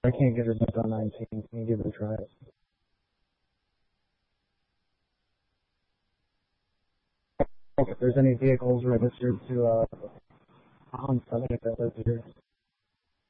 I can't get it up on 19. Can you give it a try? If there's any vehicles registered to on 7, if that says here.